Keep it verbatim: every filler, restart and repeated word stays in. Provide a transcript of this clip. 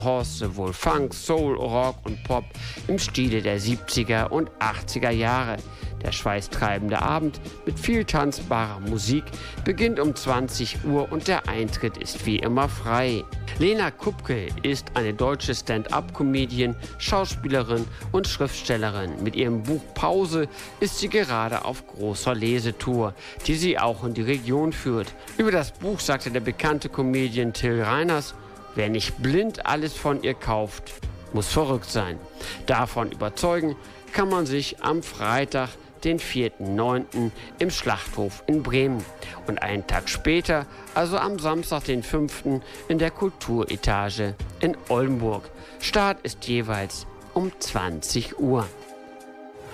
sowohl Funk, Soul, Rock und Pop im Stile der siebziger und achtziger Jahre. Der schweißtreibende Abend mit viel tanzbarer Musik beginnt um zwanzig Uhr und der Eintritt ist wie immer frei. Lena Kupke ist eine deutsche Stand-up-Comedian, Schauspielerin und Schriftstellerin. Mit ihrem Buch Pause ist sie gerade auf großer Lesetour, die sie auch in die Region führt. Über das Buch sagte der bekannte Comedian Till Reiners: Wer nicht blind alles von ihr kauft, muss verrückt sein. Davon überzeugen kann man sich am Freitag, den vierten neunten im Schlachthof in Bremen und einen Tag später, also am Samstag, den fünften in der Kulturetage in Oldenburg. Start ist jeweils um zwanzig Uhr.